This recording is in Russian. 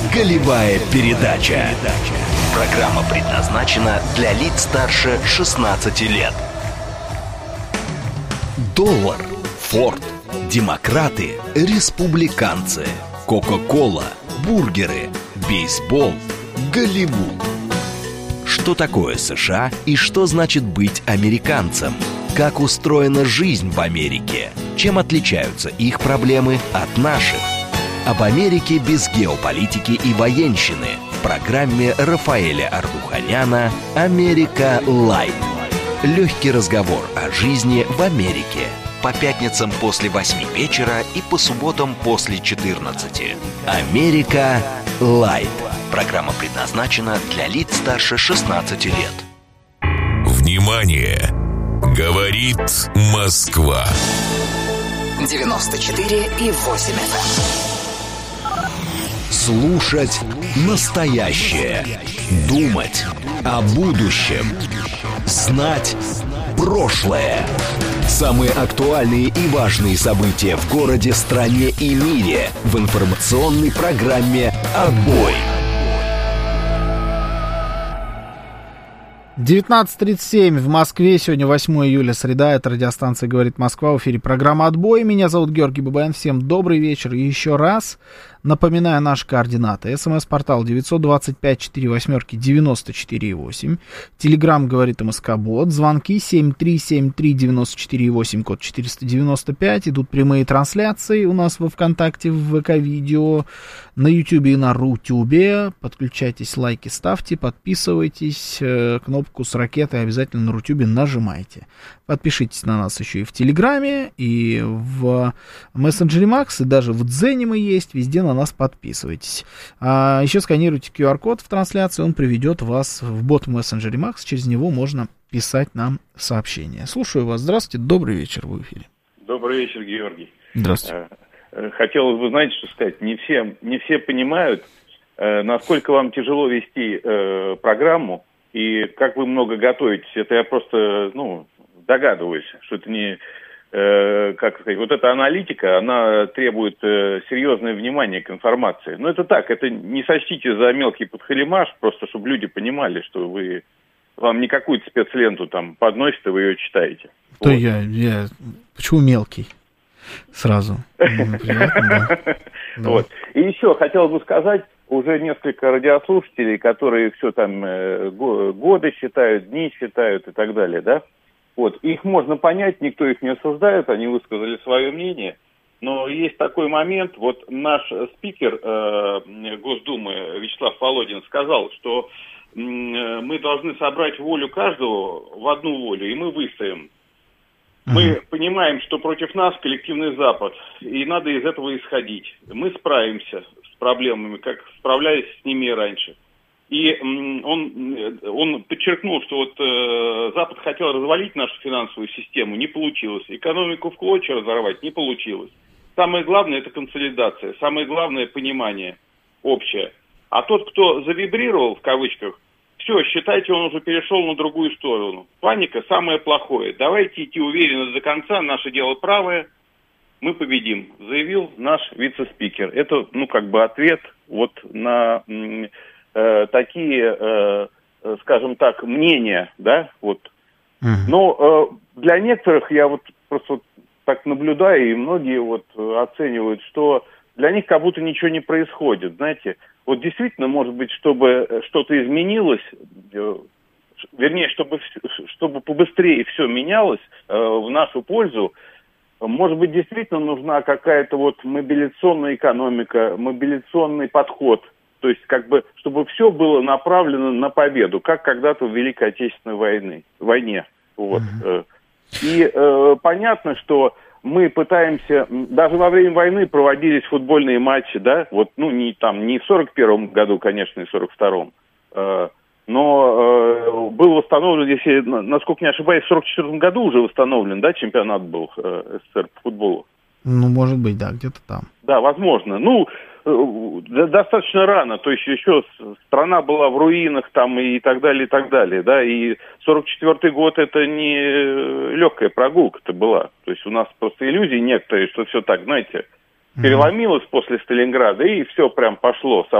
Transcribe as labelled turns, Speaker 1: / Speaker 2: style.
Speaker 1: Голевая передача. Программа предназначена для лиц старше 16 лет. Доллар, Форд, демократы, республиканцы, Кока-кола, бургеры, бейсбол, Голливуд. Что такое США и что значит быть американцем? Как устроена жизнь в Америке? Чем отличаются их проблемы от наших? Об Америке без геополитики и военщины в программе Рафаэля Ардуханяна «Америка Лайт». Легкий разговор о жизни в Америке. По пятницам после 8 вечера и по субботам после 14. «Америка Лайт». Программа предназначена для лиц старше 16 лет.
Speaker 2: Внимание! Говорит Москва.
Speaker 3: 94,8 FM.
Speaker 1: Слушать настоящее. Думать о будущем. Знать прошлое. Самые актуальные и важные события в городе, стране и мире в информационной программе «Отбой».
Speaker 4: 19:37 в Москве. Сегодня 8 июля, среда. Это радиостанция «Говорит Москва». В эфире программа «Отбой». Меня зовут Георгий Бабаян. Всем добрый вечер. И еще раз напоминаю наши координаты. СМС-портал 925-48-94-8. Телеграм «Говорит МСК-бот». Звонки 7373948, код 495. Идут прямые трансляции у нас во ВКонтакте, в ВК-видео, на Ютубе и на Рутюбе. Подключайтесь, лайки ставьте, подписывайтесь. Кнопку с ракетой обязательно на Рутюбе нажимайте. Подпишитесь на нас еще и в Телеграме, и в мессенджере Макс, и даже в Дзене мы есть. Везде на нас подписывайтесь. А еще сканируйте QR-код в трансляции, он приведет вас в бот в мессенджере Макс. Через него можно писать нам сообщения. Слушаю вас. Здравствуйте. Добрый вечер. Вы в эфире.
Speaker 5: Добрый вечер, Георгий.
Speaker 4: Здравствуйте.
Speaker 5: Хотелось бы, знаете, что сказать. Не все понимают, насколько вам тяжело вести программу и как вы много готовитесь. Это я просто, догадываюсь, что это не, как сказать, вот эта аналитика, она требует серьезное внимание к информации. Но это так, это не сочтите за мелкий подхалимаш, просто чтобы люди понимали, что вам не какую-то спецленту там подносят, и вы ее читаете.
Speaker 4: То
Speaker 5: вот.
Speaker 4: я почему мелкий? Сразу.
Speaker 5: Вот. И еще хотел бы сказать, уже несколько радиослушателей, которые все там годы считают, дни считают и так далее, да? Вот. Их можно понять, никто их не осуждает, они высказали свое мнение. Но есть такой момент, вот наш спикер Госдумы Вячеслав Володин сказал, что мы должны собрать волю каждого в одну волю, и мы выстоим. Мы понимаем, что против нас коллективный Запад, и надо из этого исходить. Мы справимся с проблемами, как справлялись с ними и раньше. И он подчеркнул, что вот Запад хотел развалить нашу финансовую систему, не получилось. Экономику в клочья разорвать не получилось. Самое главное – это консолидация, самое главное – понимание общее. А тот, кто завибрировал, в кавычках, все, считайте, он уже перешел на другую сторону. Паника – самое плохое. Давайте идти уверенно до конца, наше дело правое, мы победим, заявил наш вице-спикер. Это, ответ вот на такие, скажем так, мнения, да, вот. Но для некоторых, я вот просто так наблюдаю, и многие вот оценивают, что для них как будто ничего не происходит, знаете. Вот действительно, может быть, чтобы что-то изменилось, вернее, чтобы побыстрее все менялось в нашу пользу, может быть, действительно нужна какая-то вот мобилизационная экономика, мобилизационный подход. То есть, чтобы все было направлено на победу, как когда-то в Великой Отечественной войне. Вот. И понятно, что мы пытаемся, даже во время войны проводились футбольные матчи, да, вот, не в 41-м году, конечно, и в 42-м, но был восстановлен, если, насколько не ошибаюсь, в 44-м году уже восстановлен, да, чемпионат был СССР по футболу.
Speaker 4: Может быть, да, где-то там.
Speaker 5: Да, возможно. Достаточно рано, то есть еще страна была в руинах там и так далее, да, и 44-й год это не легкая прогулка-то была, то есть у нас просто иллюзии некоторые, что все так, знаете, переломилось после Сталинграда, и все прям пошло